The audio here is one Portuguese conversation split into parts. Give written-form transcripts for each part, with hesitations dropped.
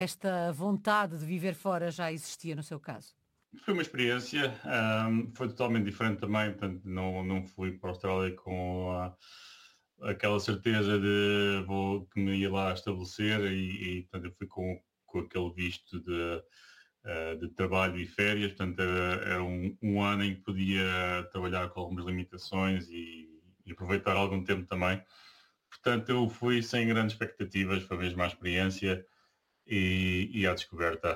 Esta vontade de viver fora já existia no seu caso? Foi uma experiência, foi totalmente diferente também, portanto não fui para a Austrália com aquela certeza de que me ia lá estabelecer e portanto eu fui com aquele visto de trabalho e férias, portanto era um ano em que podia trabalhar com algumas limitações e aproveitar algum tempo também. Portanto eu fui sem grandes expectativas, foi mesmo a experiência e à descoberta.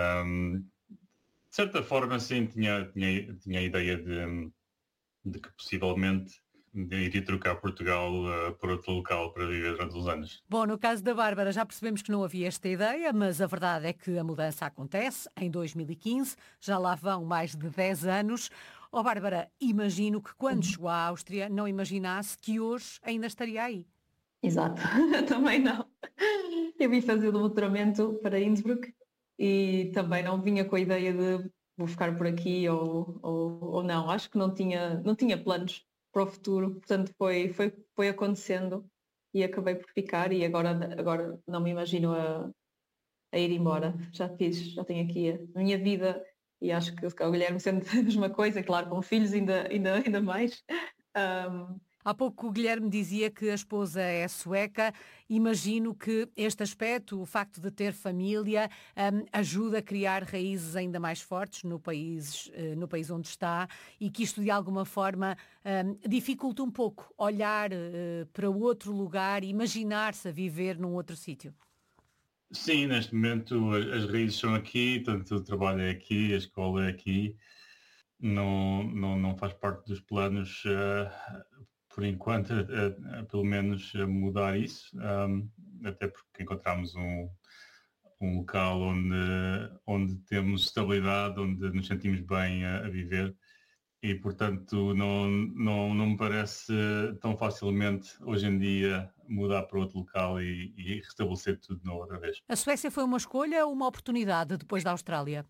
De certa forma, sim, tinha a ideia de que possivelmente iria trocar Portugal por outro local para viver durante uns anos. Bom, no caso da Bárbara já percebemos que não havia esta ideia, mas a verdade é que a mudança acontece em 2015, já lá vão mais de 10 anos. Bárbara, imagino que quando chegou à Áustria não imaginasse que hoje ainda estaria aí. Exato, também não. Eu vim fazer o doutoramento para Innsbruck e também não vinha com a ideia de vou ficar por aqui ou não. Acho que não tinha planos para o futuro, portanto foi acontecendo e acabei por ficar e agora não me imagino a ir embora. Já tenho aqui a minha vida e acho que o Guilherme sente a mesma coisa, claro, com filhos ainda mais. Há pouco o Guilherme dizia que a esposa é sueca. Imagino que este aspecto, o facto de ter família, ajuda a criar raízes ainda mais fortes no país onde está e que isto de alguma forma dificulta um pouco olhar para outro lugar e imaginar-se a viver num outro sítio. Sim, neste momento as raízes são aqui, tanto o trabalho é aqui, a escola é aqui. Não faz parte dos planos, por enquanto, pelo menos mudar isso, até porque encontramos um local onde temos estabilidade, onde nos sentimos bem a viver e, portanto, não me parece tão facilmente hoje em dia mudar para outro local e restabelecer tudo de novo outra vez. A Suécia foi uma escolha ou uma oportunidade depois da Austrália?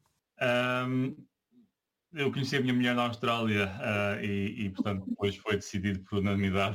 Eu conheci a minha mulher na Austrália portanto, depois foi decidido por unanimidade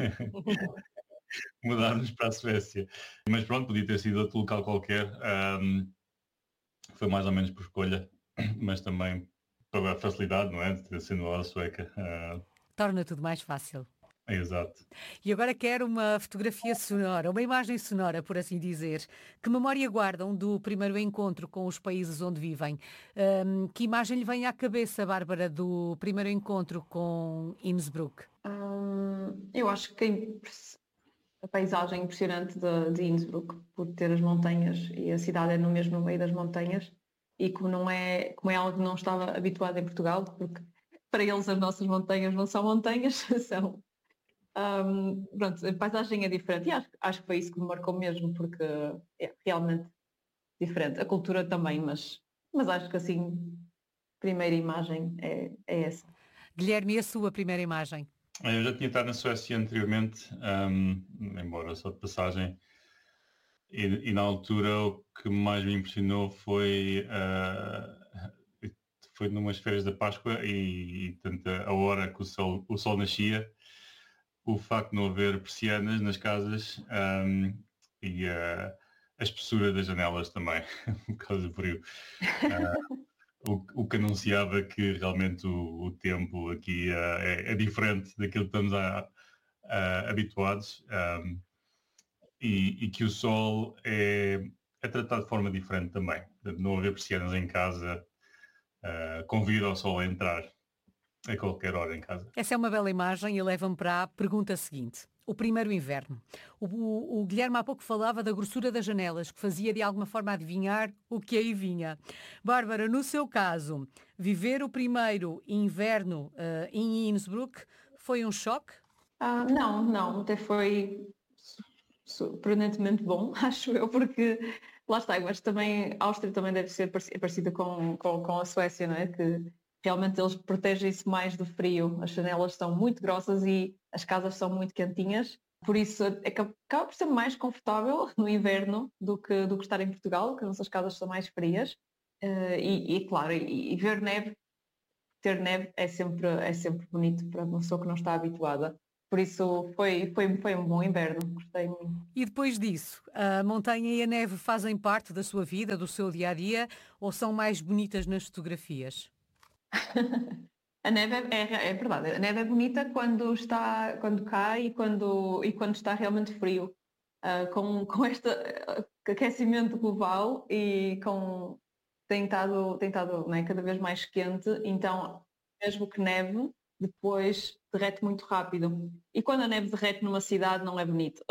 mudarmos para a Suécia. Mas pronto, podia ter sido outro local qualquer. Foi mais ou menos por escolha, mas também pela facilidade, não é? De ter sido a sueca. Torna tudo mais fácil. Exato. E agora quero uma fotografia sonora, uma imagem sonora, por assim dizer. Que memória guardam do primeiro encontro com os países onde vivem? Que imagem lhe vem à cabeça, Bárbara, do primeiro encontro com Innsbruck? Eu acho que a paisagem impressionante de Innsbruck, por ter as montanhas e a cidade é mesmo no meio das montanhas e como é algo que não estava habituado em Portugal, porque para eles as nossas montanhas não são montanhas, são... pronto, a paisagem é diferente e acho que foi isso que me marcou mesmo, porque é realmente diferente. A cultura também, mas acho que assim, a primeira imagem é essa. Guilherme, e a sua primeira imagem? Eu já tinha estado na Suécia anteriormente, embora só de passagem, e na altura o que mais me impressionou foi numas férias da Páscoa e tanto a hora que o sol nascia, o facto de não haver persianas nas casas e a espessura das janelas também, por causa do frio. O que anunciava que realmente o tempo aqui é diferente daquilo que estamos habituados e que o sol é tratado de forma diferente também. De não haver persianas em casa convida o sol a entrar a qualquer hora em casa. Essa é uma bela imagem e leva-me para a pergunta seguinte. O primeiro inverno. O Guilherme há pouco falava da grossura das janelas, que fazia de alguma forma adivinhar o que aí vinha. Bárbara, no seu caso, viver o primeiro inverno em Innsbruck foi um choque? Não, até foi surpreendentemente bom, acho eu, porque lá está, mas também a Áustria também deve ser parecida com a Suécia, não é? Que realmente eles protegem-se mais do frio, as janelas são muito grossas e as casas são muito quentinhas, por isso acaba por ser mais confortável no inverno do que estar em Portugal, que as nossas casas são mais frias claro, e ter neve é sempre bonito para uma pessoa que não está habituada. Por isso foi um bom inverno, gostei muito. E depois disso, a montanha e a neve fazem parte da sua vida, do seu dia a dia, ou são mais bonitas nas fotografias? A neve é verdade, a neve é bonita quando cai e quando está realmente frio. Com este aquecimento global e tem estado, né, cada vez mais quente, então mesmo que neve, depois derrete muito rápido. E quando a neve derrete numa cidade não é bonito.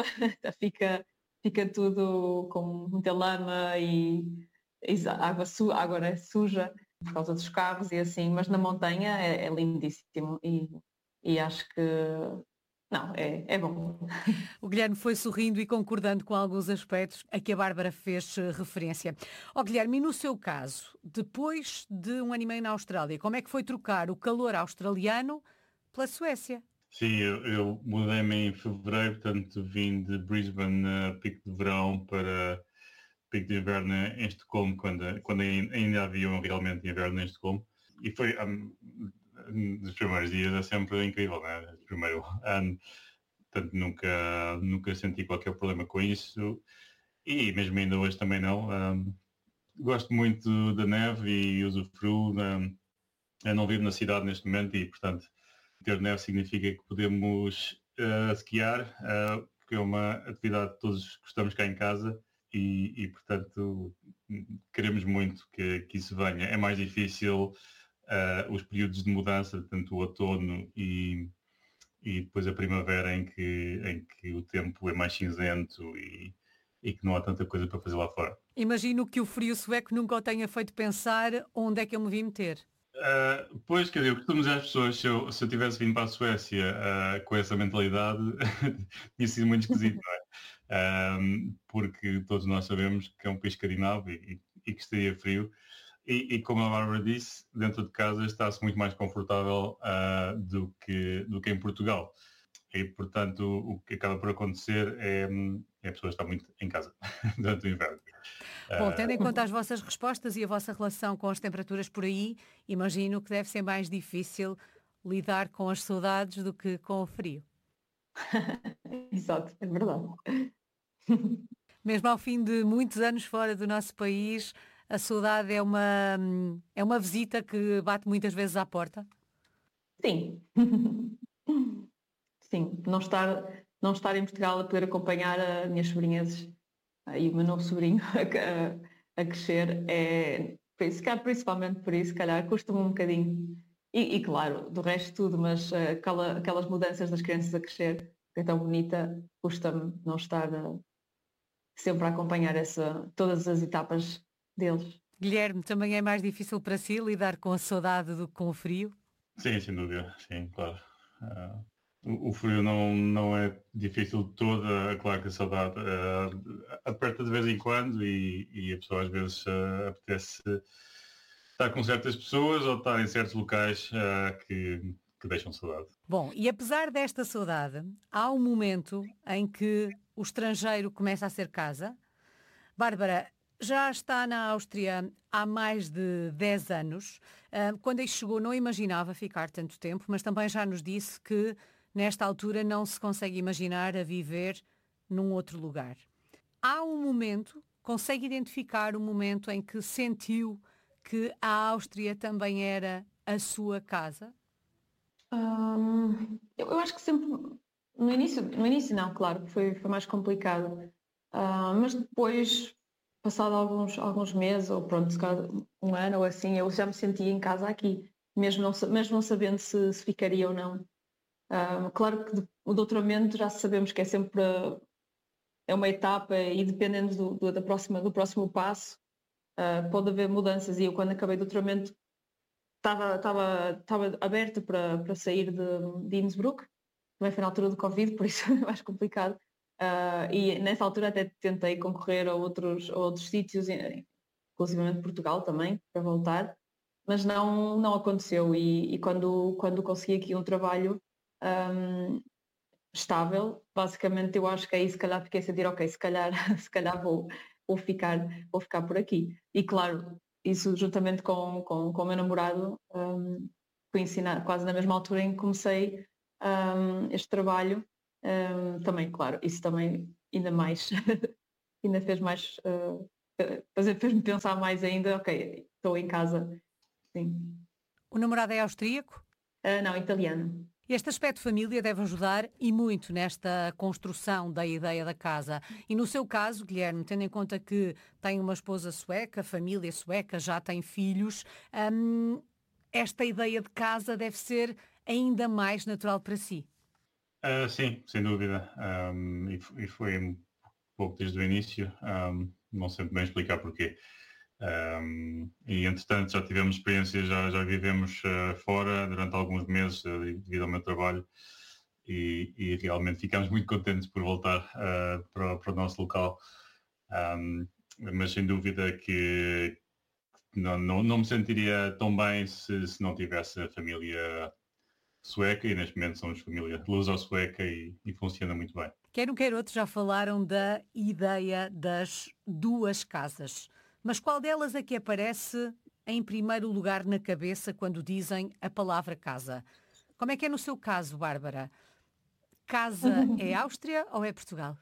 Fica tudo com muita lama e água é suja por causa dos carros e assim, mas na montanha é lindíssimo e acho que não, é bom. O Guilherme foi sorrindo e concordando com alguns aspectos a que a Bárbara fez referência. Ó Guilherme, e no seu caso, depois de um ano e meio na Austrália, como é que foi trocar o calor australiano pela Suécia? Sim, eu mudei-me em fevereiro, portanto vim de Brisbane a pico de verão para pico de inverno em Estocolmo, quando ainda havia realmente inverno em Estocolmo. E foi, nos primeiros dias é sempre incrível, né? No primeiro ano, portanto nunca senti qualquer problema com isso. E mesmo ainda hoje também não. Gosto muito da neve e usufruo. Eu não vivo na cidade neste momento e, portanto, ter neve significa que podemos esquiar, porque é uma atividade que todos gostamos cá em casa portanto, queremos muito que isso venha. É mais difícil os períodos de mudança, portanto, o outono e depois a primavera em que o tempo é mais cinzento e que não há tanta coisa para fazer lá fora. Imagino que o frio sueco nunca o tenha feito pensar onde é que eu me vim meter. Pois, quer dizer, eu costumo dizer às pessoas, se eu tivesse vindo para a Suécia com essa mentalidade, tinha sido muito esquisito, não é? Porque todos nós sabemos que é um país escandinavo e que estaria frio. E como a Bárbara disse, dentro de casa está-se muito mais confortável do que em Portugal. E, portanto, o que acaba por acontecer é a pessoa estar muito em casa durante o inverno. Bom, tendo em conta as vossas respostas e a vossa relação com as temperaturas por aí, imagino que deve ser mais difícil lidar com as saudades do que com o frio. Exato, é verdade. Mesmo ao fim de muitos anos fora do nosso país, a saudade é uma visita que bate muitas vezes à porta. Sim. Sim, não estar em Portugal a poder acompanhar as minhas sobrinhas e o meu novo sobrinho a crescer por isso, principalmente por isso, se calhar, custa-me um bocadinho. E claro, do resto tudo, mas aquelas mudanças das crianças a crescer, que é tão bonita, custa-me não estar sempre a acompanhar todas as etapas deles. Guilherme, também é mais difícil para si lidar com a saudade do que com o frio? Sim, sem dúvida, sim, claro. O frio não é difícil de todo, claro que a saudade aperta de vez em quando e a pessoa às vezes apetece estar com certas pessoas ou estar em certos locais que deixam saudade. Bom, e apesar desta saudade, há um momento em que o estrangeiro começa a ser casa. Bárbara, já está na Áustria há mais de 10 anos. Quando aí chegou não imaginava ficar tanto tempo, mas também já nos disse que nesta altura não se consegue imaginar a viver num outro lugar. Há um momento, consegue identificar o momento em que sentiu que a Áustria também era a sua casa? Eu acho que sempre, no início não, claro, foi mais complicado. Mas depois, passado alguns meses, ou pronto, se calhar um ano ou assim, eu já me sentia em casa aqui, mesmo não sabendo se ficaria ou não. Claro que o doutoramento já sabemos que é sempre é uma etapa e dependendo do próximo passo, pode haver mudanças. E eu quando acabei o doutoramento estava aberta para sair de Innsbruck, também foi na altura do Covid, por isso é mais complicado. E nessa altura até tentei concorrer a outros sítios, inclusivamente Portugal também, para voltar, mas não aconteceu. E quando consegui aqui um trabalho estável, basicamente eu acho que aí se calhar fiquei a sentir, ok, se calhar, se calhar vou ficar por aqui. E claro, isso juntamente com o meu namorado, foi ensinar quase na mesma altura em que comecei este trabalho. Também, claro, isso também ainda mais, ainda fez mais, fez-me pensar mais ainda, ok, estou em casa, sim. O namorado é austríaco? Não, italiano. Este aspecto família deve ajudar e muito nesta construção da ideia da casa. E no seu caso, Guilherme, tendo em conta que tem uma esposa sueca, família sueca, já tem filhos, esta ideia de casa deve ser ainda mais natural para si. Sim, sem dúvida. E foi um pouco desde o início. Não sei muito bem explicar porquê. E entretanto já tivemos experiências, já vivemos fora durante alguns meses devido ao meu trabalho e realmente ficámos muito contentes por voltar para o nosso local. Mas sem dúvida que não me sentiria tão bem se não tivesse a família sueca e neste momento somos família luso-sueca e funciona muito bem. Quer um quer outro já falaram da ideia das duas casas. Mas qual delas é que aparece em primeiro lugar na cabeça quando dizem a palavra casa? Como é que é no seu caso, Bárbara? Casa é Áustria ou é Portugal?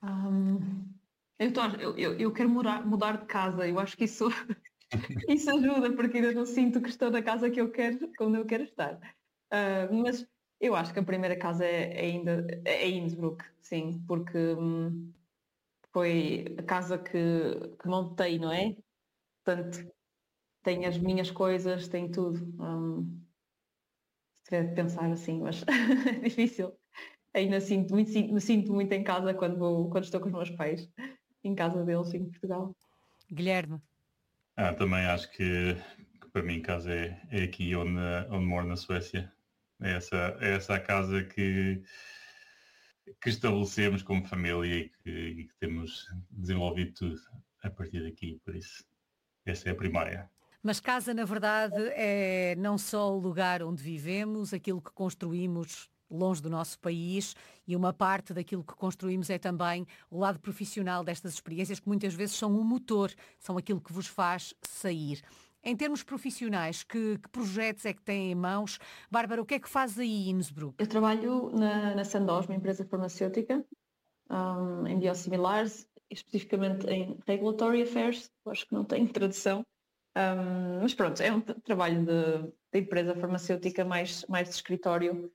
Eu quero mudar de casa, eu acho que isso, isso ajuda, porque ainda não sinto que estou na casa que eu quero, quando eu quero estar. Mas eu acho que a primeira casa é Innsbruck, sim, porque foi a casa que montei, não é? Portanto, tem as minhas coisas, tem tudo. Se tiver de pensar assim, mas é difícil. Ainda me sinto muito em casa quando estou com os meus pais, em casa deles em Portugal. Guilherme. Também acho que para mim casa é aqui onde moro na Suécia. É essa a casa que estabelecemos como família e que temos desenvolvido tudo a partir daqui, por isso essa é a primária. Mas casa, na verdade, é não só o lugar onde vivemos, aquilo que construímos longe do nosso país e uma parte daquilo que construímos é também o lado profissional destas experiências que muitas vezes são um motor, são aquilo que vos faz sair. Em termos profissionais, que projetos é que têm em mãos? Bárbara, o que é que faz aí em Innsbruck? Eu trabalho na Sandoz, uma empresa farmacêutica, em biosimilares, especificamente em Regulatory Affairs, acho que não tem tradução, mas pronto, é um trabalho de empresa farmacêutica mais de escritório,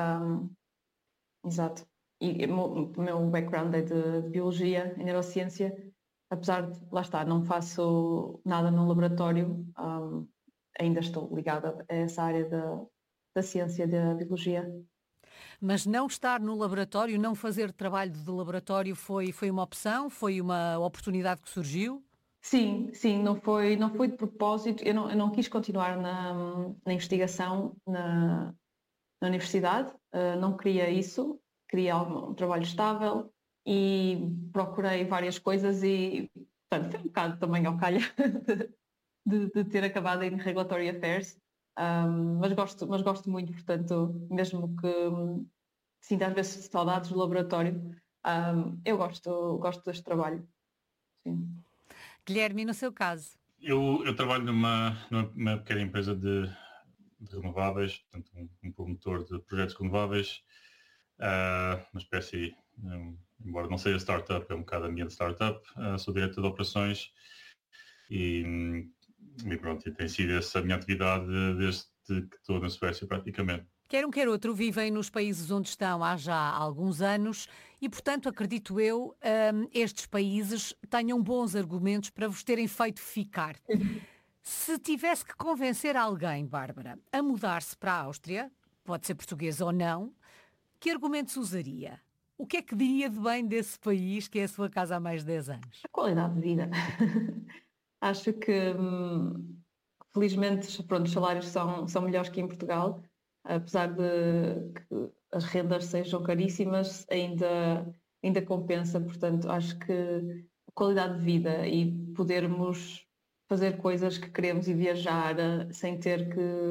exato. E o meu background é de biologia e neurociência, apesar de, lá está, não faço nada no laboratório, ainda estou ligada a essa área da ciência da biologia. Mas não estar no laboratório, não fazer trabalho de laboratório foi uma opção? Foi uma oportunidade que surgiu? Sim, não foi de propósito. Eu não quis continuar na investigação na universidade, não queria isso, queria um trabalho estável e procurei várias coisas e, portanto, foi um bocado também ao calha de ter acabado em Regulatory Affairs, mas gosto muito, portanto, mesmo que sinta às vezes saudades do laboratório, eu gosto deste trabalho, sim. Guilherme, no seu caso? Eu trabalho numa pequena empresa de renováveis, portanto um promotor de projetos renováveis, uma espécie, embora não seja startup, é um bocado ambiente startup, sou diretor de operações e pronto, e tem sido essa a minha atividade desde que estou na Suécia praticamente. Quer um quer outro, vivem nos países onde estão há já alguns anos e, portanto, acredito eu, estes países tenham bons argumentos para vos terem feito ficar. Se tivesse que convencer alguém, Bárbara, a mudar-se para a Áustria, pode ser portuguesa ou não, que argumentos usaria? O que é que diria de bem desse país que é a sua casa há mais de 10 anos? A qualidade de vida. Acho que, felizmente, pronto, os salários são melhores que em Portugal, apesar de que as rendas sejam caríssimas, ainda compensa. Portanto, acho que a qualidade de vida e podermos fazer coisas que queremos e viajar sem ter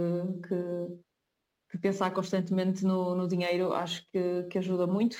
que pensar constantemente no dinheiro, acho que ajuda muito.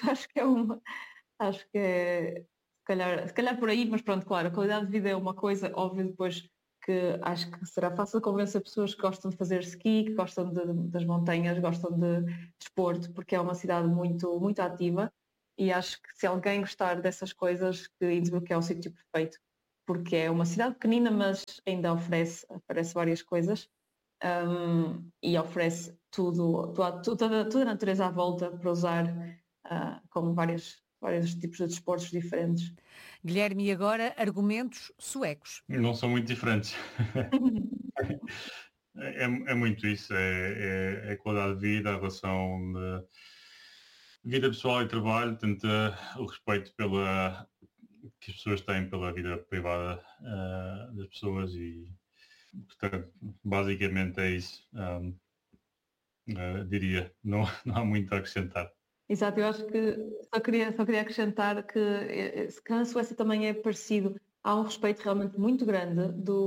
Acho que é se calhar por aí, mas pronto, claro, a qualidade de vida é uma coisa, óbvio, depois acho que será fácil convencer pessoas que gostam de fazer ski, que gostam das montanhas, gostam de desporto, porque é uma cidade muito, muito ativa e acho que se alguém gostar dessas coisas, que Innsbruck é o sítio perfeito, porque é uma cidade pequenina, mas ainda oferece várias coisas e oferece toda a natureza à volta para usar como vários tipos de desportos diferentes. Guilherme, e agora argumentos suecos. Não são muito diferentes. É muito isso, é qualidade de vida, a relação de vida pessoal e trabalho, tanto o respeito que as pessoas têm pela vida privada das pessoas e, portanto, basicamente é isso. Diria, não, não há muito a acrescentar. Exato, eu acho que só queria acrescentar que na Suécia também é parecido, há um respeito realmente muito grande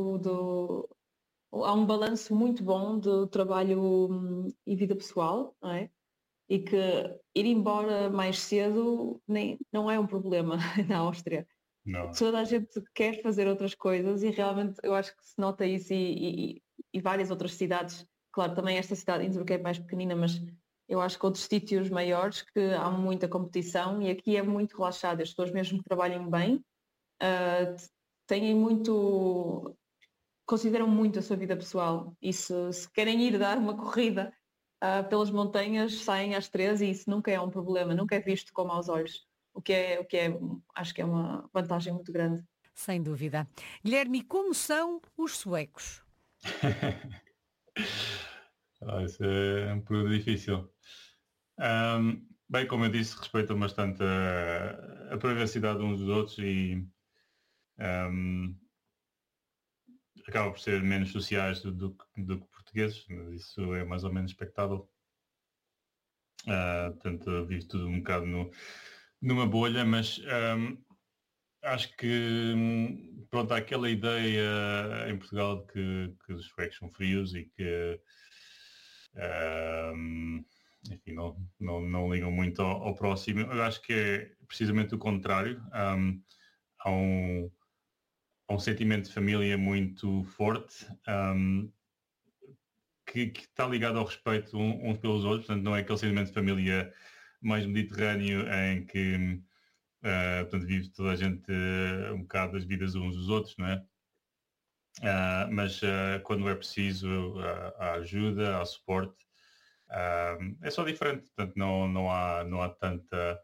há um balanço muito bom do trabalho e vida pessoal, não é? E que ir embora mais cedo não é um problema na Áustria. Não. Toda a gente quer fazer outras coisas e realmente eu acho que se nota isso e várias outras cidades. Claro, também esta cidade, Innsbruck, é mais pequenina, mas eu acho que outros sítios maiores que há muita competição e aqui é muito relaxado. As pessoas mesmo que trabalhem bem têm muito, consideram muito a sua vida pessoal e se querem ir dar uma corrida pelas montanhas, saem às 3 e isso nunca é um problema, nunca é visto com maus olhos. O que é, acho que é uma vantagem muito grande. Sem dúvida. Guilherme, como são os suecos? Isso é um período difícil. Bem, como eu disse, respeitam bastante a privacidade uns dos outros e acaba por ser menos sociais do que portugueses, mas isso é mais ou menos expectável. Portanto, vive tudo um bocado numa bolha, mas acho que pronto, há aquela ideia em Portugal de que os suecos são frios e que enfim, não ligam muito ao próximo. Eu acho que é precisamente o contrário. Há um sentimento de família muito forte que está ligado ao respeito uns pelos outros, portanto não é aquele sentimento de família mais mediterrâneo em que portanto, vive toda a gente um bocado das vidas uns dos outros, não é? Mas quando é preciso a ajuda, há suporte, é só diferente, portanto não há tanta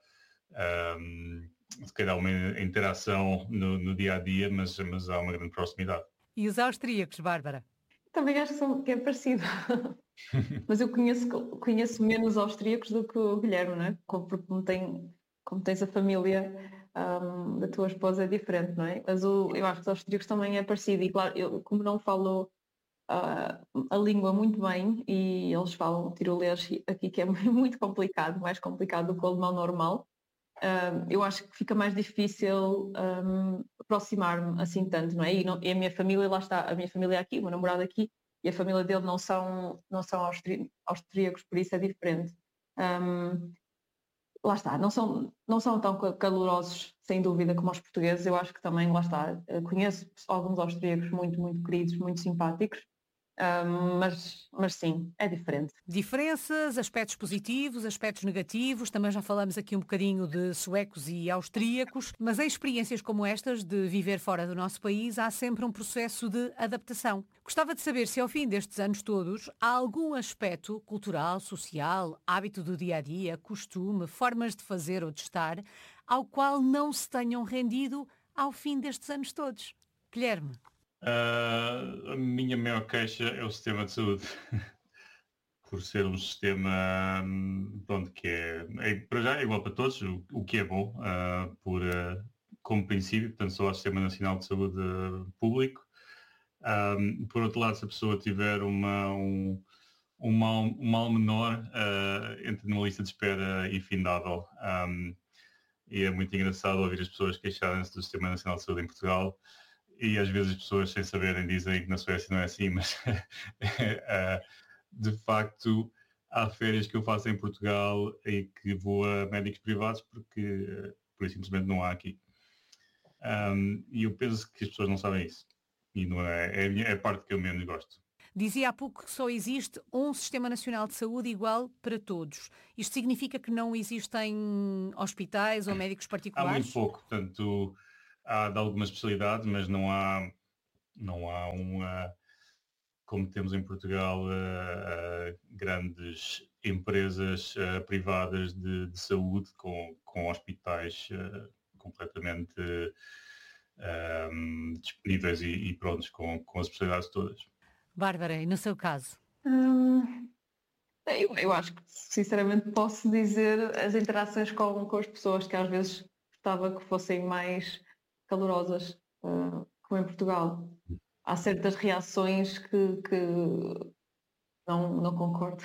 se calhar uma interação no dia a dia, mas há uma grande proximidade. E os austríacos, Bárbara? Também acho que é parecido. Mas eu conheço menos austríacos do que o Guilherme, não é? Porque como tens a família da tua esposa é diferente, não é? Mas eu acho que os austríacos também é parecido. E claro, eu como não falo a língua muito bem e eles falam tirolês aqui que é muito complicado, mais complicado do que o alemão normal, eu acho que fica mais difícil aproximar-me assim tanto, não é? E a minha família, lá está, a minha família é aqui, o meu namorado aqui, e a família dele não são austríacos, por isso é diferente. Lá está, não são tão calorosos, sem dúvida, como os portugueses. Eu acho que também, lá está, conheço alguns austríacos muito, muito queridos, muito simpáticos, mas sim, é diferente. Diferenças, aspectos positivos, aspectos negativos, também já falamos aqui um bocadinho de suecos e austríacos, mas em experiências como estas de viver fora do nosso país há sempre um processo de adaptação. Gostava de saber se ao fim destes anos todos há algum aspecto cultural, social, hábito do dia-a-dia, costume, formas de fazer ou de estar, ao qual não se tenham rendido ao fim destes anos todos. Guilherme. A minha maior queixa é o sistema de saúde. Por ser um sistema pronto, que para já é igual para todos, o que é bom, como princípio, portanto só há Sistema Nacional de Saúde Público. Por outro lado, se a pessoa tiver um mal menor, entra numa lista de espera infindável. E é muito engraçado ouvir as pessoas queixarem-se do Sistema Nacional de Saúde em Portugal. E às vezes as pessoas, sem saberem, dizem que na Suécia não é assim, mas de facto há férias que eu faço em Portugal e que vou a médicos privados porque por isso simplesmente não há aqui. E eu penso que as pessoas não sabem isso. e não é a parte que eu menos gosto. Dizia há pouco que só existe um Sistema Nacional de Saúde igual para todos. Isto significa que não existem hospitais ou médicos Há muito particulares? pouco, portanto, há de algumas especialidades, mas não há como temos em Portugal, grandes empresas privadas de saúde com hospitais completamente disponíveis e prontos com as especialidades todas. Bárbara, e no seu caso? Hum, eu acho que sinceramente posso dizer as interações com as pessoas que às vezes gostava que fossem mais calorosas, como em Portugal. Há certas reações que não concordo.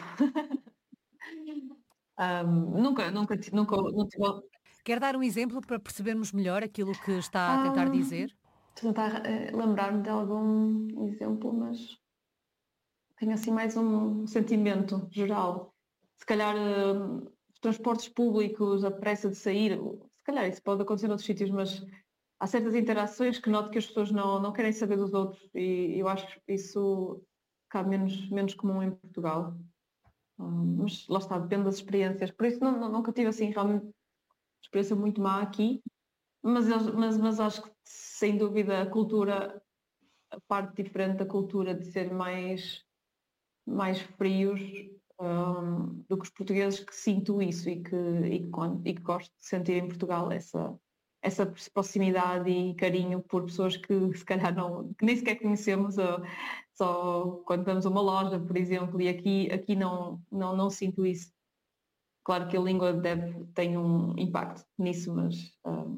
Nunca tive. Quer dar um exemplo para percebermos melhor aquilo que está a tentar Hum, dizer? Tentar lembrar-me de algum exemplo, mas tenho assim mais um sentimento geral. Se calhar os transportes públicos, a pressa de sair, se calhar isso pode acontecer noutros sítios, mas há certas interações que noto que as pessoas não querem saber dos outros e eu acho que isso cá menos comum em Portugal. Mas lá está, depende das experiências. Por isso nunca tive assim realmente experiência muito má aqui, mas acho que sem dúvida a cultura, a parte diferente da cultura de ser mais frios do que os portugueses, que sinto isso e que gosto de sentir em Portugal essa proximidade e carinho por pessoas que se calhar que nem sequer conhecemos, só quando vamos a uma loja, por exemplo, e aqui não sinto isso. Claro que a língua tem um impacto nisso, mas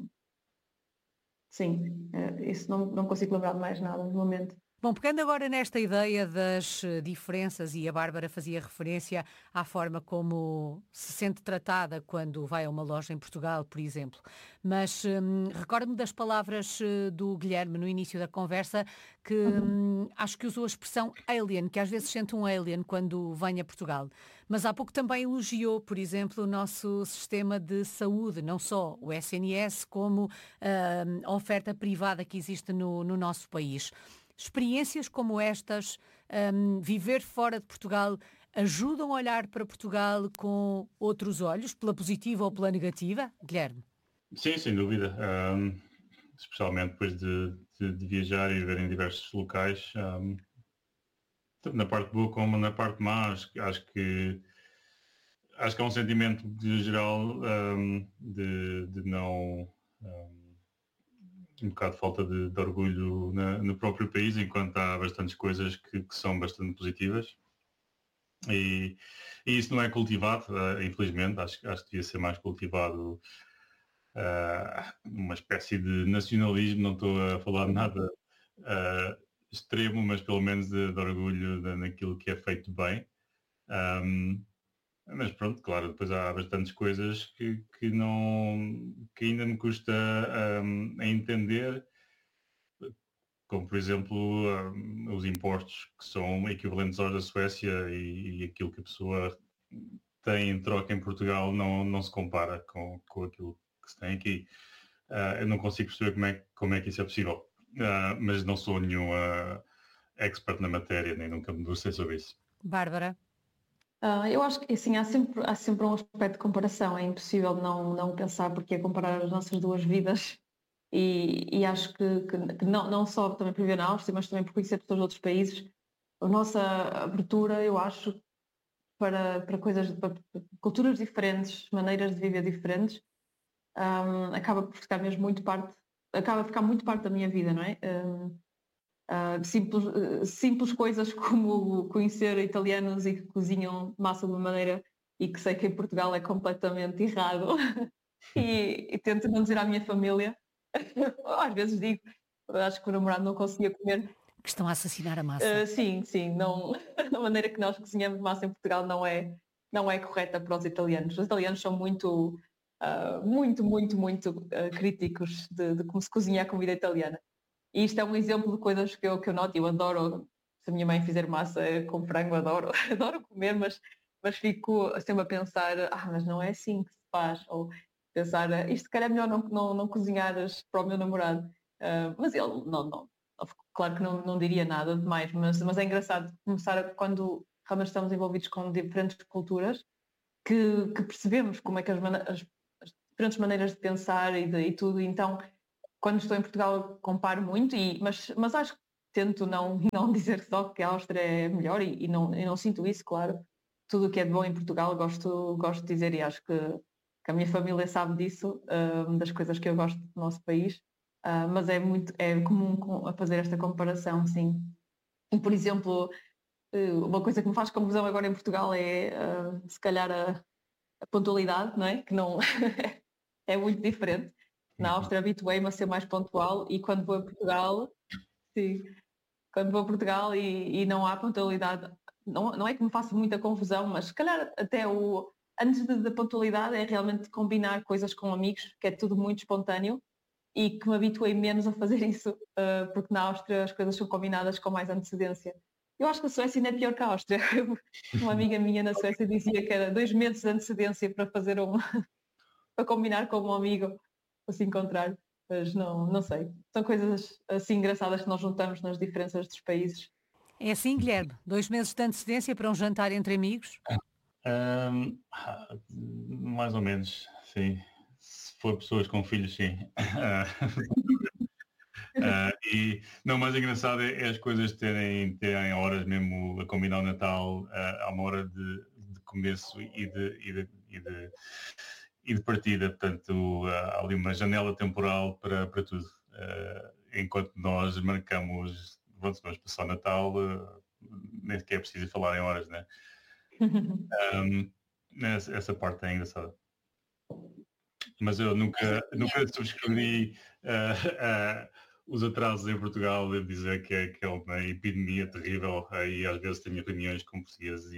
sim, isso não consigo lembrar de mais nada no momento. Bom, pegando agora nesta ideia das diferenças, e a Bárbara fazia referência à forma como se sente tratada quando vai a uma loja em Portugal, por exemplo. Mas recordo-me das palavras do Guilherme no início da conversa, que Uhum. acho que usou a expressão alien, que às vezes sente um alien quando vem a Portugal. Mas há pouco também elogiou, por exemplo, o nosso sistema de saúde, não só o SNS, como a oferta privada que existe no nosso país. Experiências como estas, viver fora de Portugal, ajudam a olhar para Portugal com outros olhos, pela positiva ou pela negativa? Guilherme? Sim, sem dúvida. Especialmente depois de viajar e viver em diversos locais, tanto na parte boa como na parte má, acho que é um sentimento de geral de não um bocado de falta de orgulho no próprio país, enquanto há bastantes coisas que são bastante positivas. E, e isso não é cultivado, infelizmente, acho que devia ser mais cultivado uma espécie de nacionalismo, não estou a falar de nada extremo, mas pelo menos de orgulho naquilo que é feito bem. Um, mas pronto, claro, depois há bastantes coisas que ainda me custa a entender, como por exemplo os impostos que são equivalentes aos da Suécia e aquilo que a pessoa tem em troca em Portugal não se compara com aquilo que se tem aqui. Eu não consigo perceber como é que isso é possível, mas não sou nenhum expert na matéria, nem nunca me debrucei sobre isso. Bárbara? Eu acho que assim, há sempre um aspecto de comparação, é impossível não pensar porque é comparar as nossas duas vidas e acho que não só também por viver na Áustria, mas também por conhecer pessoas de outros países, a nossa abertura, eu acho, para coisas, para culturas diferentes, maneiras de viver diferentes, acaba por ficar mesmo acaba a ficar muito parte da minha vida, não é? Simples coisas como conhecer italianos e que cozinham massa de uma maneira e que sei que em Portugal é completamente errado e tento não dizer à minha família, às vezes digo, acho que o namorado não conseguia comer. Que estão a assassinar a massa. Sim, não, a maneira que nós cozinhamos massa em Portugal não é correta para os italianos. Os italianos são muito críticos de como se cozinha a comida italiana. E isto é um exemplo de coisas que eu noto. Eu adoro, se a minha mãe fizer massa com frango, adoro, adoro comer, mas fico sempre a pensar, mas não é assim que se faz. Ou pensar, isto se calhar é melhor não cozinhares para o meu namorado. Mas ele não. claro que não diria nada demais, mas é engraçado começar quando realmente estamos envolvidos com diferentes culturas, que percebemos como é que as diferentes maneiras de pensar e tudo. Então, quando estou em Portugal, comparo muito, mas acho que tento não dizer só que a Áustria é melhor e não sinto isso, claro. Tudo o que é de bom em Portugal gosto de dizer, e acho que a minha família sabe disso, das coisas que eu gosto do nosso país, mas é comum a fazer esta comparação, sim. E, por exemplo, uma coisa que me faz confusão agora em Portugal é, se calhar, a pontualidade, não é? Que não é muito diferente. Na Áustria habituei-me a ser mais pontual, e quando vou a Portugal, sim, quando vou a Portugal e não há pontualidade, não é que me faça muita confusão, mas se calhar até antes da pontualidade é realmente combinar coisas com amigos, que é tudo muito espontâneo, e que me habituei menos a fazer isso, porque na Áustria as coisas são combinadas com mais antecedência. Eu acho que a Suécia ainda é pior que a Áustria. Uma amiga minha na Suécia dizia que era 2 meses de antecedência para fazer para combinar com um amigo para se encontrar, mas não sei. São coisas assim engraçadas que nós juntamos nas diferenças dos países. É assim, Guilherme? 2 meses de antecedência para um jantar entre amigos? Ahm, Mais ou menos, sim. Se for pessoas com filhos, sim. E não, o mais engraçado é as coisas terem horas mesmo a combinar o Natal, há uma hora de começo e de partida, portanto há ali uma janela temporal para tudo. Enquanto nós marcamos, vamos passar o Natal, nem sequer é preciso falar em horas, né? Um, essa parte é engraçada. Mas eu nunca subscrevi os atrasos em Portugal, devo dizer que é uma epidemia terrível, e às vezes tenho reuniões com portugueses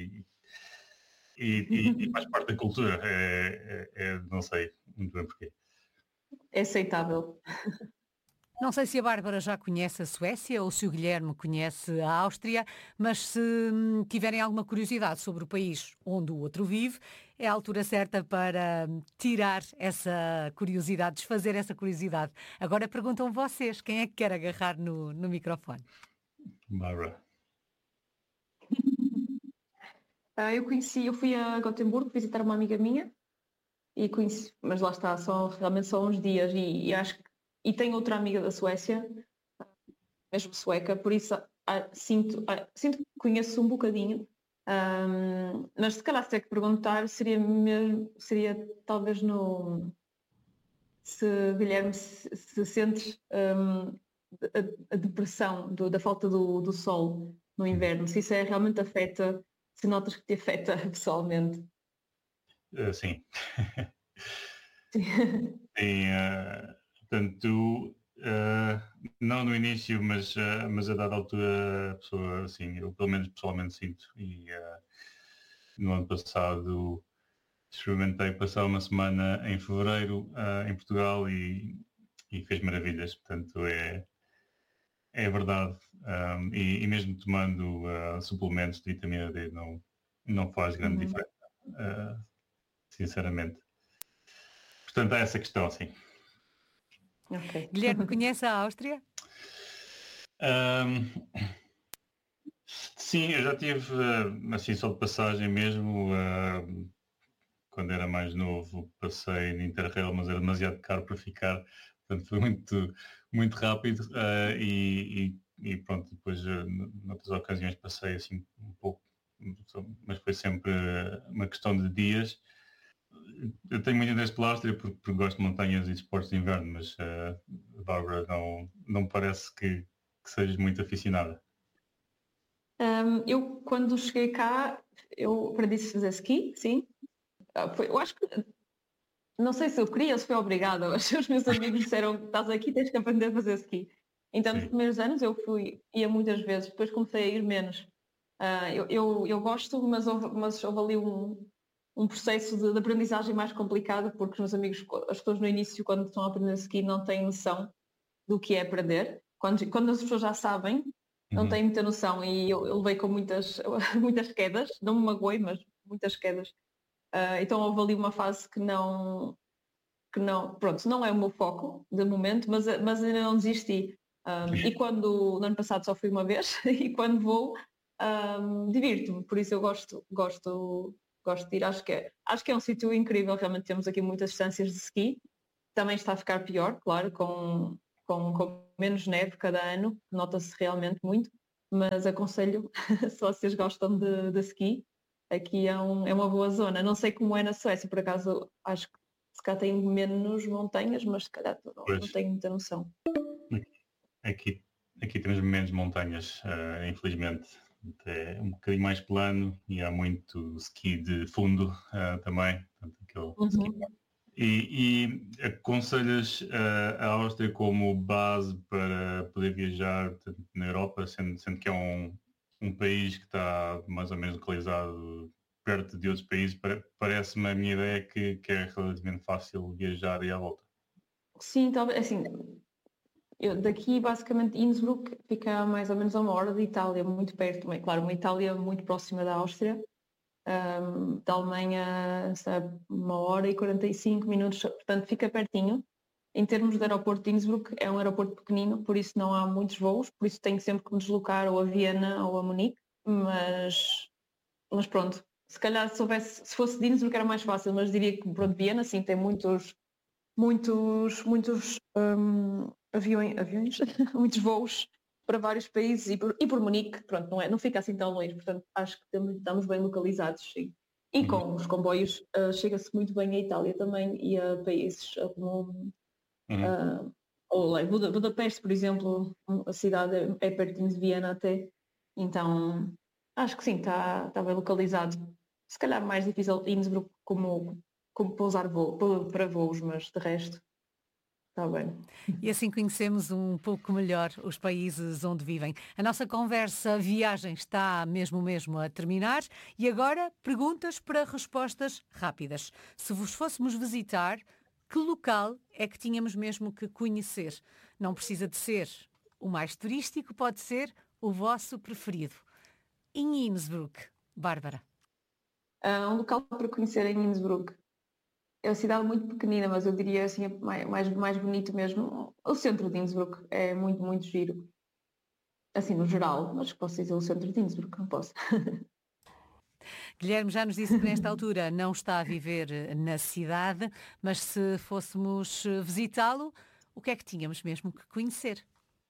e faz parte da cultura, não sei muito bem porquê. É aceitável. Não sei se a Bárbara já conhece a Suécia ou se o Guilherme conhece a Áustria, mas se tiverem alguma curiosidade sobre o país onde o outro vive, é a altura certa para tirar essa curiosidade, desfazer essa curiosidade. Agora perguntam vocês, quem é que quer agarrar no microfone? Bárbara. Eu fui a Gotemburgo visitar uma amiga minha e conheci, mas lá está, realmente só uns dias, e acho que tenho outra amiga da Suécia, mesmo sueca, por isso sinto que conheço um bocadinho, mas se calhar se ter que perguntar seria talvez se Guilherme se sentes a depressão da falta do sol no inverno, se isso realmente afeta, se notas que te afeta pessoalmente. Sim. Sim, portanto, não no início, mas a dada altura a pessoa, assim, eu pelo menos pessoalmente sinto. E no ano passado experimentei passar uma semana em fevereiro em Portugal e fez maravilhas. Portanto, é verdade. E mesmo tomando suplementos de vitamina D não faz grande diferença, sinceramente. Portanto, há essa questão, sim. Okay. Guilherme, conhece a Áustria? Um, sim, eu já tive, assim, só de passagem mesmo, quando era mais novo, passei no Interrail, mas era demasiado caro para ficar, portanto foi muito rápido, e pronto, depois noutras ocasiões passei assim um pouco, mas foi sempre uma questão de dias. Eu tenho muito interesse pela Áustria porque gosto de montanhas e de esportes de inverno, mas a Bárbara não me parece que sejas muito aficionada. Eu, quando cheguei cá, eu aprendi a fazer ski, sim. Eu acho que, não sei se eu queria ou se foi obrigada, mas os meus amigos disseram: estás aqui, tens que aprender a fazer ski. Então, nos Sim. primeiros anos ia muitas vezes, depois comecei a ir menos. Eu gosto, mas houve ali um processo de aprendizagem mais complicado, porque os meus amigos, as pessoas no início, quando estão a aprender ski, não têm noção do que é aprender. Quando as pessoas já sabem, não têm muita noção, e eu levei com muitas, muitas quedas, não me magoei, mas muitas quedas. Então houve ali uma fase que não, pronto, não é o meu foco de momento, mas ainda não desisti. No ano passado só fui uma vez e quando vou divirto-me, por isso eu gosto de ir, acho que é um sítio incrível, realmente temos aqui muitas distâncias de ski, também está a ficar pior, claro, com menos neve cada ano, nota-se realmente muito, mas aconselho, se vocês gostam de ski, aqui é uma boa zona. Não sei como é na Suécia, por acaso acho que se calhar tem menos montanhas, mas se calhar não Pois, tenho muita noção. aqui, aqui temos menos montanhas, infelizmente. É um bocadinho mais plano e há muito ski de fundo também. Portanto, ski. Uhum. E aconselhas a Áustria como base para poder viajar na Europa, sendo que é um país que está mais ou menos localizado perto de outros países, parece-me a minha ideia que é relativamente fácil viajar e à volta. Sim, talvez, assim, daqui basicamente Innsbruck fica mais ou menos a 1 hora de Itália, muito perto, é claro, uma Itália muito próxima da Áustria, da Alemanha, sabe, 1 hora e 45 minutos, portanto fica pertinho. Em termos de aeroporto de Innsbruck, é um aeroporto pequenino, por isso não há muitos voos, por isso tenho sempre que me deslocar ou a Viena ou a Munique, mas pronto, se calhar se fosse de Innsbruck era mais fácil, mas diria que pronto, Viena sim tem muitos aviões, muitos voos para vários países e por Munique, pronto, não fica assim tão longe, portanto acho que estamos bem localizados, sim. E Uhum. com os comboios chega-se muito bem à Itália também e a países como ou lá, Budapeste, por exemplo, a cidade é pertinho de Viena até, então acho que sim, está bem localizado. Se calhar mais difícil Innsbruck como pousar para voos, mas de resto está bem. E assim conhecemos um pouco melhor os países onde vivem. A nossa conversa viagem está mesmo a terminar e agora perguntas para respostas rápidas. Se vos fôssemos visitar, que local é que tínhamos mesmo que conhecer? Não precisa de ser o mais turístico, pode ser o vosso preferido. Em Innsbruck, Bárbara. Um local para conhecer em Innsbruck. É uma cidade muito pequenina, mas eu diria assim, mais bonito mesmo. O centro de Innsbruck é muito giro. Assim, no geral, mas posso dizer o centro de Innsbruck, não posso. Guilherme já nos disse que nesta altura não está a viver na cidade, mas se fôssemos visitá-lo, o que é que tínhamos mesmo que conhecer?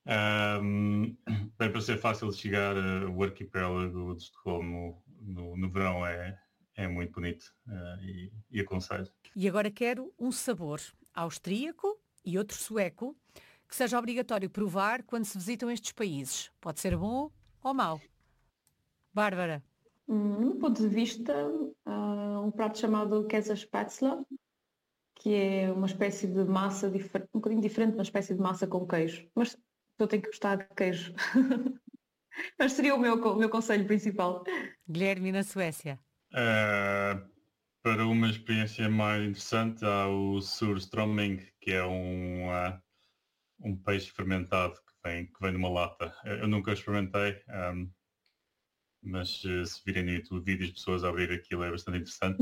Bem, para ser fácil de chegar, o arquipélago de Estocolmo no verão é muito bonito e aconselho. E agora quero um sabor austríaco e outro sueco que seja obrigatório provar quando se visitam estes países. Pode ser bom ou mau. Bárbara. No ponto de vista, um prato chamado Käsespätzle, que é uma espécie de massa, um bocadinho diferente, uma espécie de massa com queijo. Mas eu tenho que gostar de queijo. Mas seria o meu conselho principal. Guilherme na Suécia. Para uma experiência mais interessante, há o surströmming, que é um peixe fermentado que vem numa lata. Eu nunca experimentei, mas se virem no YouTube vídeos de pessoas a abrir aquilo é bastante interessante.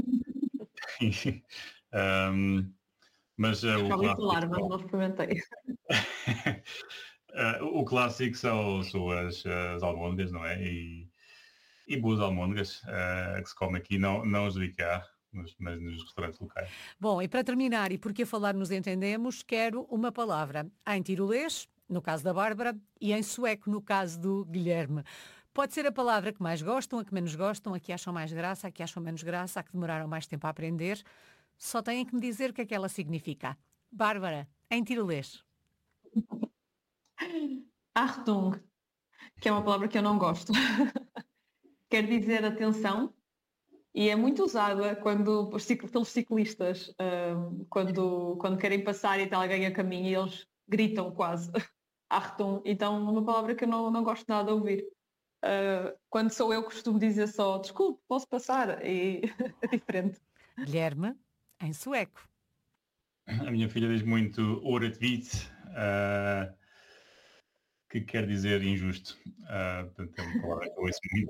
Mas Já o ouvi clássico, falar, mas não experimentei. o clássico são as almôndegas, não é? E boas almôndegas que se come aqui, não as do IKEA, mas nos restaurantes locais. Bom, e para terminar, e porque a falar nos entendemos, quero uma palavra em tirolês, no caso da Bárbara, e em sueco, no caso do Guilherme. Pode ser a palavra que mais gostam, a que menos gostam, a que acham mais graça, a que acham menos graça, a que demoraram mais tempo a aprender. Só têm que me dizer o que é que ela significa. Bárbara, em tirolês. Achtung, que é uma palavra que eu não gosto. Quer dizer atenção e é muito usada pelos ciclistas, quando querem passar e está alguém a caminho e eles gritam quase Achtung, então é uma palavra que eu não gosto nada de ouvir. Quando sou eu costumo dizer só desculpe, posso passar e é diferente. Guilherme, em sueco. A minha filha diz muito oret vit, que quer dizer injusto. Portanto, é uma palavra que eu ouço muito.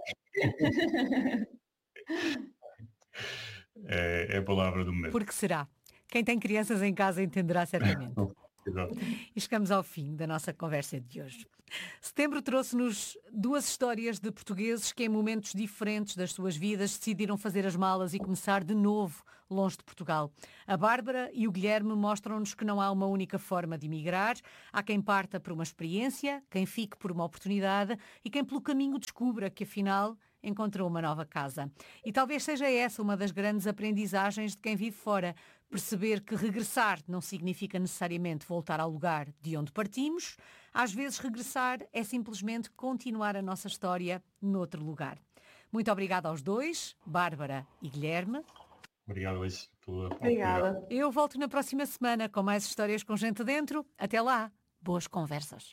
É a palavra do momento. Por que será? Quem tem crianças em casa entenderá certamente. Exato. E chegamos ao fim da nossa conversa de hoje. Setembro trouxe-nos 2 histórias de portugueses que em momentos diferentes das suas vidas decidiram fazer as malas e começar de novo longe de Portugal. A Bárbara e o Guilherme mostram-nos que não há uma única forma de emigrar. Há quem parta por uma experiência, quem fique por uma oportunidade e quem pelo caminho descubra que afinal encontrou uma nova casa. E talvez seja essa uma das grandes aprendizagens de quem vive fora. Perceber que regressar não significa necessariamente voltar ao lugar de onde partimos. Às vezes regressar é simplesmente continuar a nossa história noutro lugar. Muito obrigada aos 2, Bárbara e Guilherme. Obrigado, Alice, pela Obrigada. Eu volto na próxima semana com mais histórias com gente dentro. Até lá, boas conversas.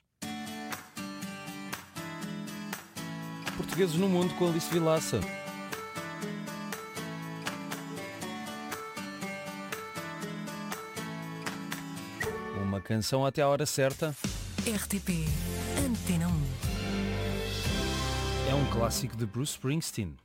Portugueses no Mundo com Alice Vilaça. Uma canção até à hora certa. RTP Antena 1. É um clássico de Bruce Springsteen.